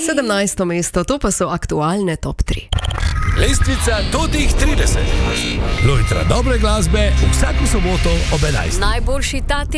17. mesto, to pa so aktualne top 3. Lestvica totih 30. Lojtra dobre glasbe vsako soboto ob 11. Najboljši ta